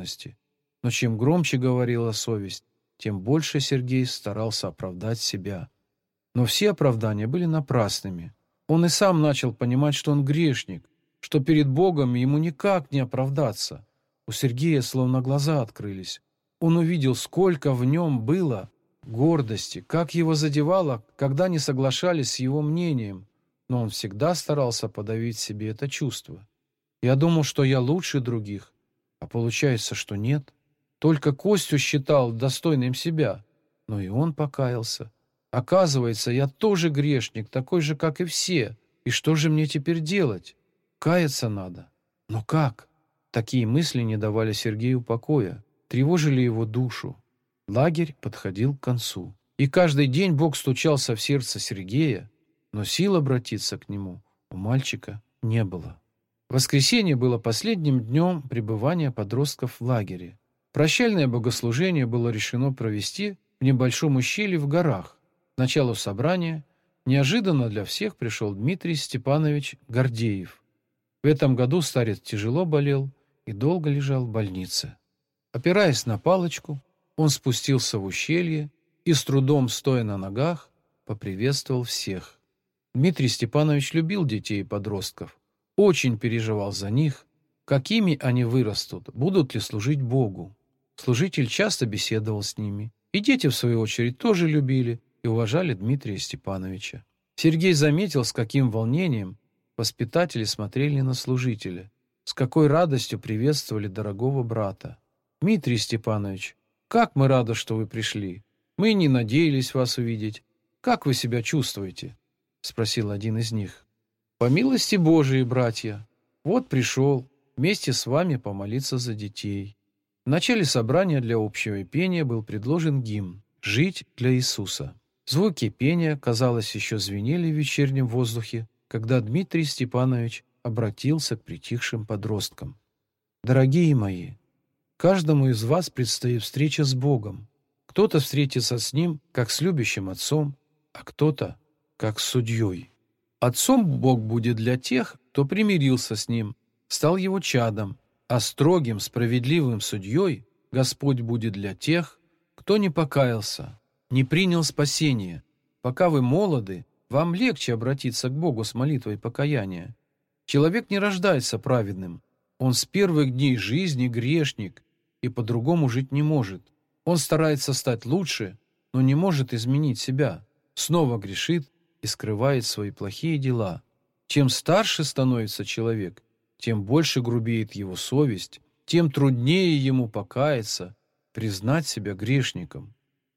возможности. Но чем громче говорила совесть, тем больше Сергей старался оправдать себя. Но все оправдания были напрасными. Он и сам начал понимать, что он грешник, что перед Богом ему никак не оправдаться. У Сергея словно глаза открылись. Он увидел, сколько в нем было гордости, как его задевало, когда не соглашались с его мнением, но он всегда старался подавить себе это чувство. Я думал, что я лучше других, а получается, что нет. Только Костю считал достойным себя, но и он покаялся. Оказывается, я тоже грешник, такой же, как и все. И что же мне теперь делать? Каяться надо. Но как? Такие мысли не давали Сергею покоя, тревожили его душу. Лагерь подходил к концу. И каждый день Бог стучался в сердце Сергея, но сил обратиться к нему у мальчика не было. Воскресенье было последним днем пребывания подростков в лагере. Прощальное богослужение было решено провести в небольшом ущелье в горах. К началу собрания неожиданно для всех пришел Дмитрий Степанович Гордеев. В этом году старец тяжело болел и долго лежал в больнице. Опираясь на палочку, он спустился в ущелье и, с трудом стоя на ногах, поприветствовал всех. Дмитрий Степанович любил детей и подростков, очень переживал за них, какими они вырастут, будут ли служить Богу. Служитель часто беседовал с ними, и дети, в свою очередь, тоже любили и уважали Дмитрия Степановича. Сергей заметил, с каким волнением воспитатели смотрели на служителя, с какой радостью приветствовали дорогого брата. «Дмитрий Степанович, как мы рады, что вы пришли. Мы не надеялись вас увидеть. Как вы себя чувствуете?» — спросил один из них. «По милости Божией, братья, вот пришел вместе с вами помолиться за детей». В начале собрания для общего пения был предложен гимн «Жить для Иисуса». Звуки пения, казалось, еще звенели в вечернем воздухе, когда Дмитрий Степанович обратился к притихшим подросткам. «Дорогие мои, каждому из вас предстоит встреча с Богом. Кто-то встретится с Ним, как с любящим отцом, а кто-то, как с судьей. Отцом Бог будет для тех, кто примирился с Ним, стал Его чадом, а строгим, справедливым судьей Господь будет для тех, кто не покаялся, не принял спасение. Пока вы молоды, вам легче обратиться к Богу с молитвой покаяния. Человек не рождается праведным. Он с первых дней жизни грешник и по-другому жить не может. Он старается стать лучше, но не может изменить себя. Снова грешит и скрывает свои плохие дела. Чем старше становится человек, тем больше грубеет его совесть, тем труднее ему покаяться, признать себя грешником.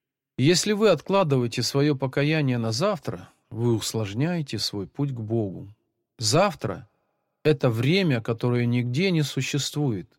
Если вы откладываете свое покаяние на завтра, вы усложняете свой путь к Богу. Завтра – это время, которое нигде не существует.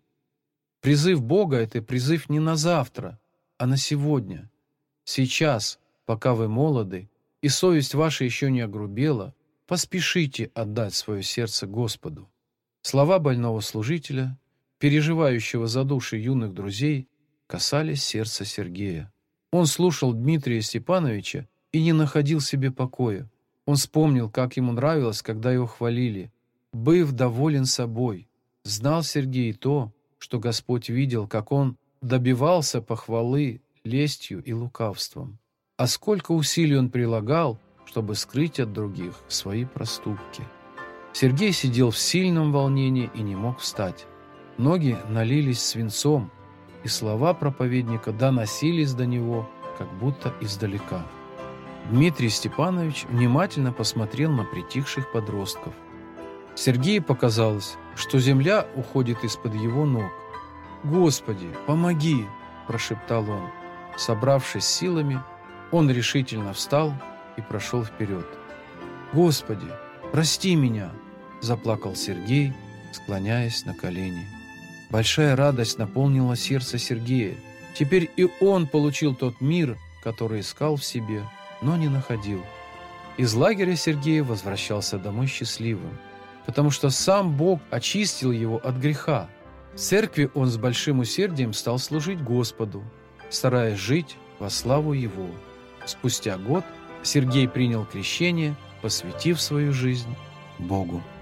Призыв Бога – это призыв не на завтра, а на сегодня. Сейчас, пока вы молоды, и совесть ваша еще не огрубела, поспешите отдать свое сердце Господу. Слова больного служителя, переживающего за души юных друзей, касались сердца Сергея. Он слушал Дмитрия Степановича и не находил себе покоя. Он вспомнил, как ему нравилось, когда его хвалили. Быв доволен собой, знал Сергей то, что Господь видел, как он добивался похвалы лестью и лукавством. А сколько усилий он прилагал, чтобы скрыть от других свои проступки. Сергей сидел в сильном волнении и не мог встать. Ноги налились свинцом, и слова проповедника доносились до него, как будто издалека. Дмитрий Степанович внимательно посмотрел на притихших подростков. Сергею показалось, что земля уходит из-под его ног. «Господи, помоги!» – прошептал он. Собравшись силами, он решительно встал и прошел вперед. «Господи, прости меня!» – заплакал Сергей, склоняясь на колени. Большая радость наполнила сердце Сергея. Теперь и он получил тот мир, который искал в себе, но не находил. Из лагеря Сергей возвращался домой счастливым, потому что сам Бог очистил его от греха. В церкви он с большим усердием стал служить Господу, стараясь жить во славу Его. Спустя год Сергей принял крещение, посвятив свою жизнь Богу.